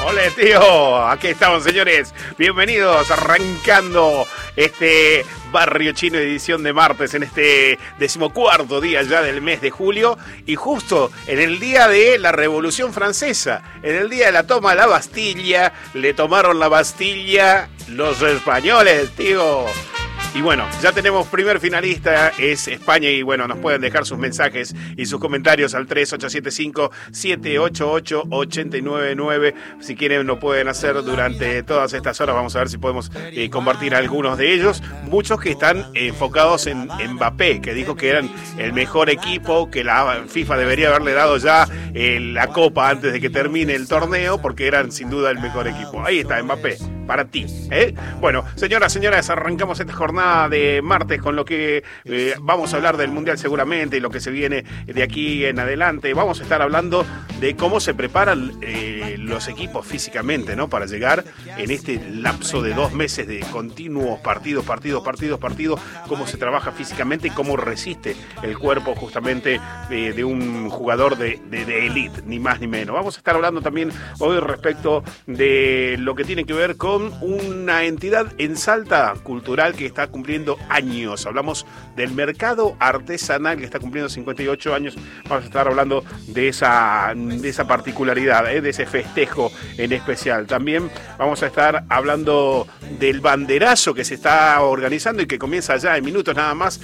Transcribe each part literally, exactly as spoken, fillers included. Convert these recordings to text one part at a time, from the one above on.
Hola, tío. Aquí estamos, señores. Bienvenidos, arrancando este Barrio Chino edición de martes en este decimocuarto día ya del mes de julio y justo en el día de la Revolución Francesa, en el día de la toma de la Bastilla, le tomaron la Bastilla los españoles, tío. Y bueno, ya tenemos primer finalista, es España, y bueno, nos pueden dejar sus mensajes y sus comentarios al tres ocho siete cinco, siete ocho ocho, ocho nueve nueve. Si quieren lo pueden hacer durante todas estas horas, vamos a ver si podemos eh, compartir algunos de ellos. Muchos que están enfocados en, en Mbappé, que dijo que eran el mejor equipo, que la FIFA debería haberle dado ya eh, la copa antes de que termine el torneo, porque eran sin duda el mejor equipo. Ahí está, Mbappé, para ti, ¿eh? Bueno, señoras, señores, arrancamos esta jornada de martes con lo que eh, vamos a hablar del Mundial seguramente y lo que se viene de aquí en adelante. Vamos a estar hablando de cómo se preparan eh, los equipos físicamente, ¿no? Para llegar en este lapso de dos meses de continuos partidos, partidos, partidos, partidos, cómo se trabaja físicamente y cómo resiste el cuerpo justamente eh, de un jugador de, de, de elite, ni más ni menos. Vamos a estar hablando también hoy respecto de lo que tiene que ver con una entidad en Salta cultural que está cumpliendo años. Hablamos del mercado artesanal que está cumpliendo cincuenta y ocho años. Vamos a estar hablando de esa, de esa particularidad, ¿eh? de ese festejo en especial. También vamos a estar hablando del banderazo que se está organizando y que comienza ya en minutos nada más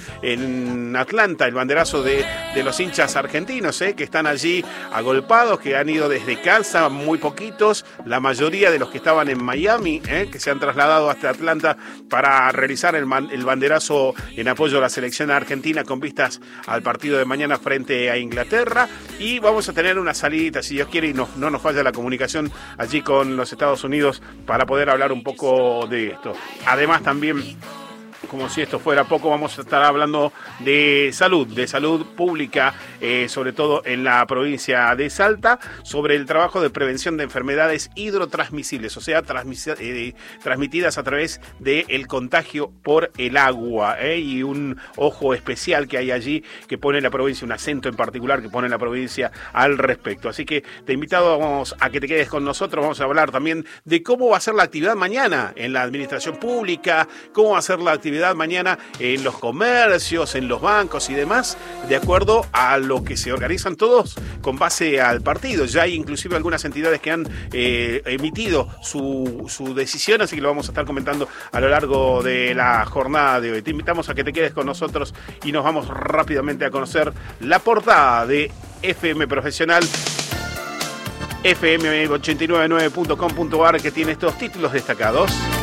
en Atlanta, el banderazo de, de los hinchas argentinos, ¿eh? que están allí agolpados, que han ido desde casa, muy poquitos, la mayoría de los que estaban en Miami, ¿eh? que se han trasladado hasta Atlanta para realizar el el banderazo en apoyo a la selección argentina con vistas al partido de mañana frente a Inglaterra. Y vamos a tener una salida, si Dios quiere, y no, no nos falla la comunicación allí con los Estados Unidos para poder hablar un poco de esto. Además también, como si esto fuera poco, vamos a estar hablando de salud, de salud pública, eh, sobre todo en la provincia de Salta, sobre el trabajo de prevención de enfermedades hidrotransmisibles, o sea, transmis- eh, transmitidas a través del contagio por el agua, eh, y un ojo especial que hay allí que pone la provincia, un acento en particular que pone la provincia al respecto. Así que te invitamos a que te quedes con nosotros. Vamos a hablar también de cómo va a ser la actividad mañana en la administración pública, cómo va a ser la actividad mañana en los comercios, en los bancos y demás, de acuerdo a lo que se organizan todos con base al partido. Ya hay inclusive algunas entidades que han eh, emitido su, su decisión, así que lo vamos a estar comentando a lo largo de la jornada de hoy. Te invitamos a que te quedes con nosotros y nos vamos rápidamente a conocer la portada de F M Profesional, F M ochenta y nueve punto nueve punto com punto a r, que tiene estos títulos destacados.